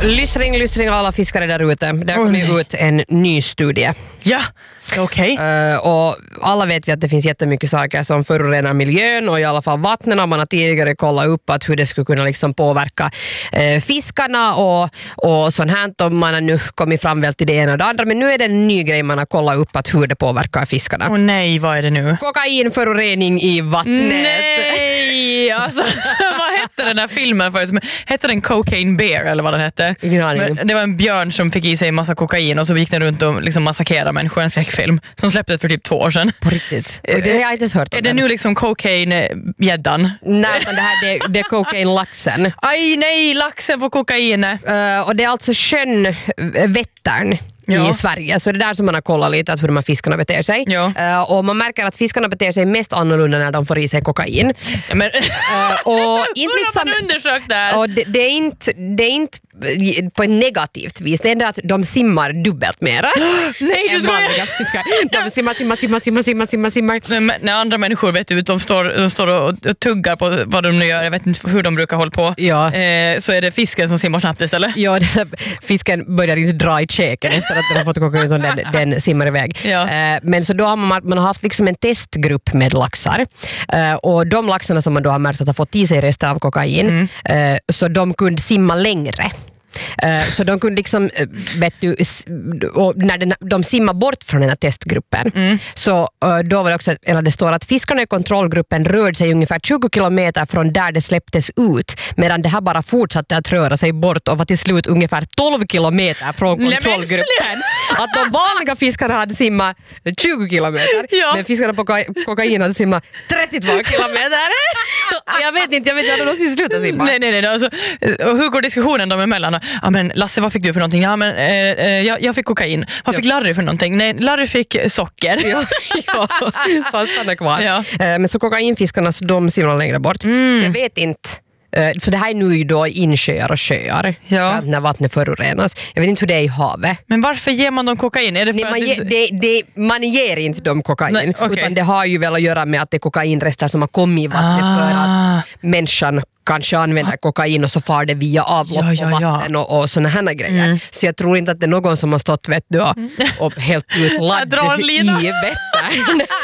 Lyssning alla fiskare där ute. Det har kommit ut en ny studie. Ja, okej. Och alla vet vi att det finns jättemycket saker som förorenar miljön och i alla fall vattnen. Man har tidigare kollat upp att hur det skulle kunna liksom påverka fiskarna och sånt här. Och man har nu kommit fram väl till det ena och det andra. Men nu är det en ny grej man har kollat upp att hur det påverkar fiskarna. Åh nej, vad är det nu? Kokainförorening i vattnet. Nej, alltså vad hette den där filmen förut? Hette den Cocaine Bear eller vad den hette? Ingen aning. Det var en björn som fick i sig en massa kokain och så gick den runt och liksom massakerade människor. En skräckfilm som släpptes för typ 2 år sedan. På riktigt. Och det har jag inte ens hört om. Är det nu liksom cocaine-gäddan? Nej, utan det är cocaine-laxen. Aj nej, laxen får kokain. Och det är alltså sjön Vättern i Sverige. Så det är där som man har kollat lite att hur de här fiskarna beter sig. Ja. Och man märker att fiskarna beter sig mest annorlunda när de får i sig kokain. Men och inte liksom, man undersökt där. Och det är inte på ett negativt vis. Det är det att de simmar dubbelt mera. Nej, du vanliga fiskar. De simmar. Men när andra människor vet ut, de står och tuggar på vad de nu gör. Jag vet inte hur de brukar hålla på. Ja. Så är det fisken som simmar snabbt istället. Ja, fisken börjar inte dra i käken efter att den har fått kokain utan den simmar iväg. Ja. Men så då har man har haft liksom en testgrupp med laxar. Och de laxarna som man då har märkt att har fått i sig rester av kokain så de kunde simma längre. Så de kunde liksom, och när de simmar bort från den här testgruppen så då var det också, eller det står att fiskarna i kontrollgruppen rörde sig ungefär 20 kilometer från där det släpptes ut, medan det här bara fortsatte att röra sig bort och var till slut ungefär 12 kilometer från kontrollgruppen. Att de vanliga fiskarna hade simmat 20 kilometer, men fiskarna på kokain hade simmat 32 kilometer. Jag vet inte att de någonsin slutar simma. Nej. Alltså, och hur går diskussionen dem emellan? Ja, men Lasse, vad fick du för någonting? Ja, men jag fick kokain. Vad fick Larry för någonting? Nej, Larry fick socker. Ja, så han stannar kvar. Ja. Men så kokainfiskarna, så de simmar längre bort. Så jag vet inte. Så det här är nu då insjöar och sjöar när vattnet förorenas. Jag vet inte hur det är i havet. Men varför ger man dem kokain? Är det för man ger inte dem kokain. Nej, okay. Utan det har ju väl att göra med att det är kokainrester som har kommit i vattnet för att människan kanske använder kokain och så far det via avlopp och vatten och såna här grejer. Så jag tror inte att det är någon som har stått och helt utladd i Vättern.